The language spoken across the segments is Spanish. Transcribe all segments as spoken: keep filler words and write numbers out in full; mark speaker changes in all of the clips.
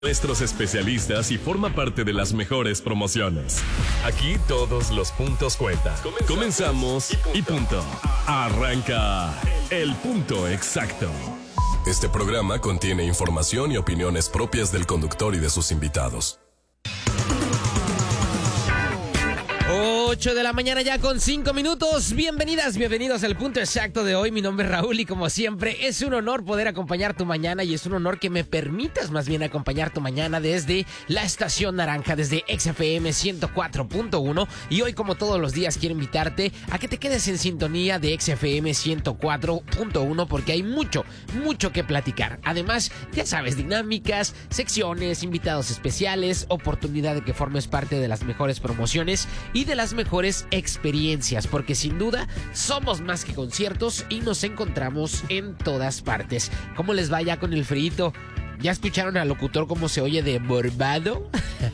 Speaker 1: Nuestros especialistas y forma parte de las mejores promociones. Aquí todos los puntos cuentan. Comenzamos, Comenzamos y, punto. y punto. Arranca el punto exacto. Este programa contiene información y opiniones propias del conductor y de sus invitados.
Speaker 2: ocho de la mañana ya con cinco minutos. Bienvenidas, bienvenidos al punto exacto de hoy. Mi nombre es Raúl y como siempre es un honor poder acompañar tu mañana y es un honor que me permitas más bien acompañar tu mañana desde la estación naranja, desde X F M ciento cuatro punto uno. Y hoy, como todos los días, quiero invitarte a que te quedes en sintonía de X F M ciento cuatro punto uno porque hay mucho, mucho que platicar. Además, ya sabes, dinámicas, secciones, invitados especiales, oportunidad de que formes parte de las mejores promociones y de las mejores experiencias, porque sin duda somos más que conciertos y nos encontramos en todas partes. ¿Cómo les va ya con el frío? ¿Ya escucharon al locutor cómo se oye de mormado?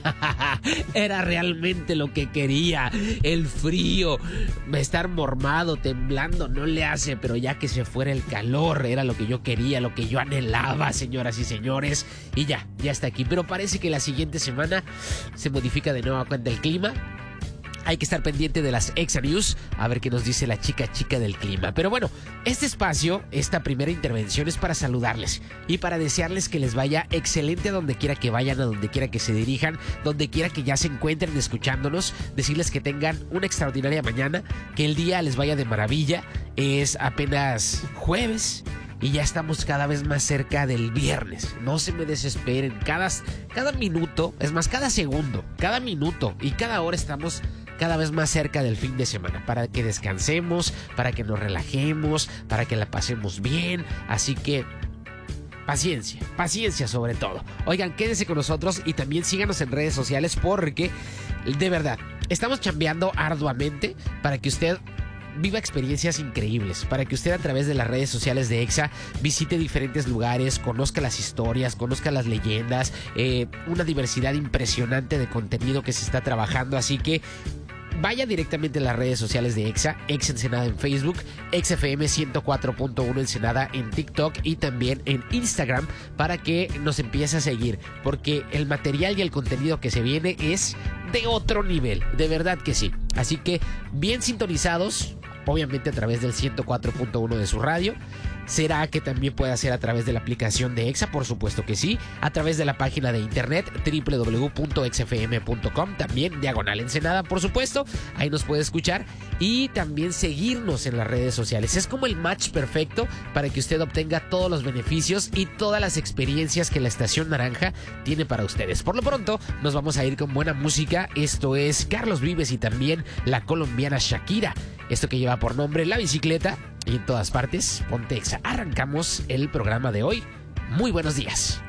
Speaker 2: Era realmente lo que quería. El frío, estar mormado, temblando, no le hace, pero ya que se fuera el calor, era lo que yo quería, lo que yo anhelaba, señoras y señores. Y ya, ya está aquí. Pero parece que la siguiente semana se modifica de nueva cuenta el clima. Hay que estar pendiente de las Exa News, a ver qué nos dice la chica chica del clima. Pero bueno, este espacio, esta primera intervención es para saludarles y para desearles que les vaya excelente a donde quiera que vayan, a donde quiera que se dirijan, donde quiera que ya se encuentren escuchándonos, decirles que tengan una extraordinaria mañana, que el día les vaya de maravilla. Es apenas jueves y ya estamos cada vez más cerca del viernes. No se me desesperen, cada, cada minuto, es más, cada segundo, cada minuto y cada hora estamos cada vez más cerca del fin de semana, para que descansemos, para que nos relajemos, para que la pasemos bien. Así que paciencia, paciencia sobre todo. Oigan, quédense con nosotros y también síganos en redes sociales porque, de verdad, estamos chambeando arduamente para que usted viva experiencias increíbles, para que usted a través de las redes sociales de Exa visite diferentes lugares, conozca las historias, conozca las leyendas, eh, una diversidad impresionante de contenido que se está trabajando. Así que vaya directamente a las redes sociales de Exa, Exa Ensenada en Facebook, X F M ciento cuatro punto uno Ensenada en TikTok y también en Instagram para que nos empiece a seguir, porque el material y el contenido que se viene es de otro nivel, de verdad que sí. Así que bien sintonizados, obviamente a través del ciento cuatro punto uno de su radio. ¿Será que también puede ser a través de la aplicación de Exa? Por supuesto que sí. A través de la página de internet doble u doble u doble u punto x f m punto com. También diagonal Ensenada, por supuesto. Ahí nos puede escuchar. Y también seguirnos en las redes sociales. Es como el match perfecto para que usted obtenga todos los beneficios y todas las experiencias que la Estación Naranja tiene para ustedes. Por lo pronto, nos vamos a ir con buena música. Esto es Carlos Vives y también la colombiana Shakira. Esto que lleva por nombre La Bicicleta. Y en todas partes, ponte Exa. Arrancamos el programa de hoy. Muy buenos días.